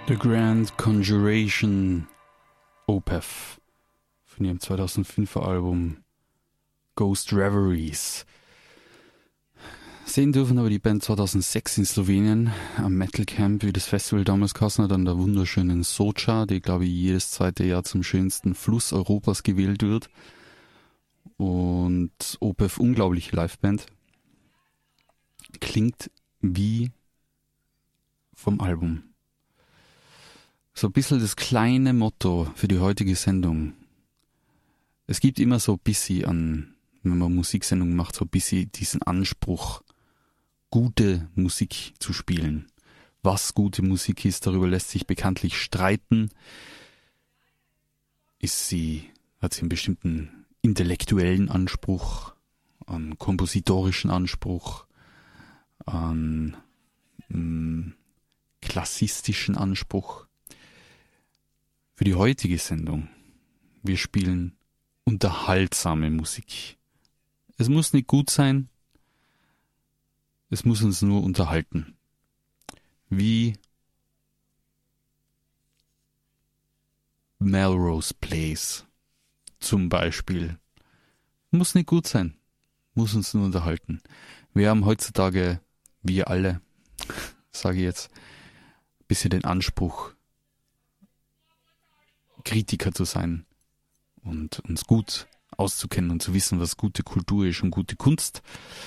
The Grand Conjuration Opeth von ihrem 2005er Album Ghost Reveries. Sehen dürfen aber die Band 2006 in Slowenien am Metal Camp, wie das Festival damals geheißen hat, an der wunderschönen Socha, die, glaube ich, jedes zweite Jahr zum schönsten Fluss Europas gewählt wird. Und Opeth, unglaubliche Liveband. Klingt wie vom Album. So ein bisschen das kleine Motto für die heutige Sendung. Es gibt immer so ein bisschen an, wenn man Musiksendungen macht, so ein bisschen diesen Anspruch, gute Musik zu spielen. Was gute Musik ist, darüber lässt sich bekanntlich streiten. Hat sie einen bestimmten intellektuellen Anspruch, einen kompositorischen Anspruch, einen klassistischen Anspruch. Für die heutige Sendung, wir spielen unterhaltsame Musik. Es muss nicht gut sein, es muss uns nur unterhalten. Wie Melrose Place zum Beispiel. Muss nicht gut sein, muss uns nur unterhalten. Wir haben heutzutage, wir alle, sage ich jetzt, ein bisschen den Anspruch, Kritiker zu sein und uns gut auszukennen und zu wissen, was gute Kultur ist und gute Kunst.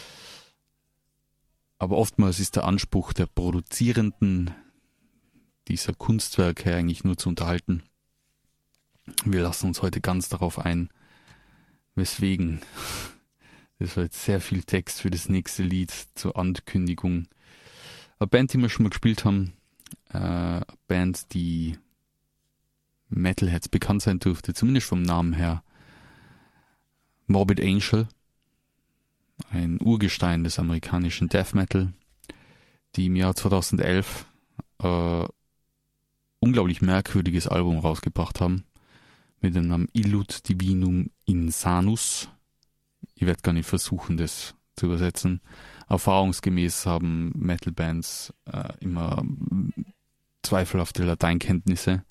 Aber oftmals ist der Anspruch der Produzierenden dieser Kunstwerke eigentlich nur zu unterhalten. Wir lassen uns heute ganz darauf ein, weswegen. Das war jetzt sehr viel Text für das nächste Lied zur Ankündigung. Eine Band, die wir schon mal gespielt haben, eine Band, die Metalheads bekannt sein dürfte, zumindest vom Namen her. Morbid Angel, ein Urgestein des amerikanischen Death Metal, die im Jahr 2011 unglaublich merkwürdiges Album rausgebracht haben, mit dem Namen Illud Divinum Insanus. Ich werde gar nicht versuchen, das zu übersetzen. Erfahrungsgemäß haben Metal-Bands immer zweifelhafte Lateinkenntnisse.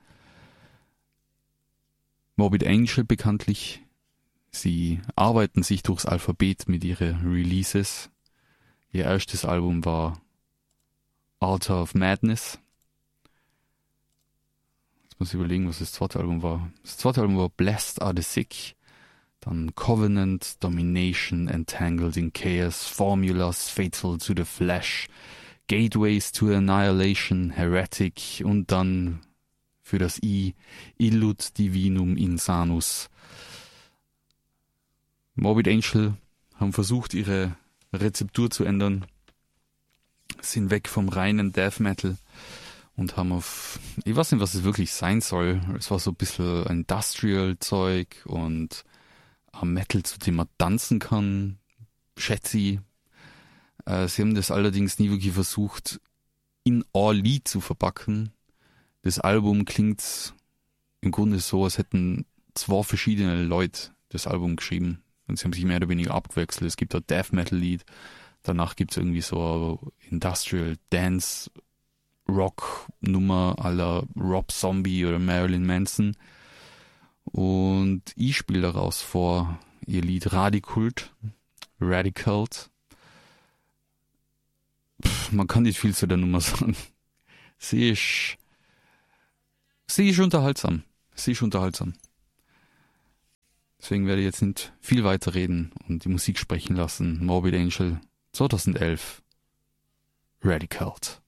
Morbid Angel bekanntlich, sie arbeiten sich durchs Alphabet mit ihren Releases. Ihr erstes Album war Altar of Madness. Jetzt muss ich überlegen, was das zweite Album war. Das zweite Album war Blessed Are the Sick, dann Covenant, Domination, Entangled in Chaos, Formulas, Faithful to the Flesh, Gateways to Annihilation, Heretic und dann für das I, Illud Divinum Insanus. Morbid Angel haben versucht, ihre Rezeptur zu ändern, sind weg vom reinen Death Metal und haben auf, ich weiß nicht, was es wirklich sein soll, es war so ein bisschen Industrial-Zeug und ein Metal, zu dem man tanzen kann, schätze ich. Sie haben das allerdings nie wirklich versucht, in ein Lied zu verpacken. Das Album klingt im Grunde so, als hätten zwei verschiedene Leute das Album geschrieben. Und sie haben sich mehr oder weniger abgewechselt. Es gibt ein Death Metal Lied, danach gibt es irgendwie so eine Industrial Dance Rock Nummer à la Rob Zombie oder Marilyn Manson. Und ich spiele daraus vor ihr Lied Radicult. Man kann nicht viel zu der Nummer sagen. Sie ist unterhaltsam. Deswegen werde ich jetzt nicht viel weiter reden und die Musik sprechen lassen. Morbid Angel 2011. Radicult.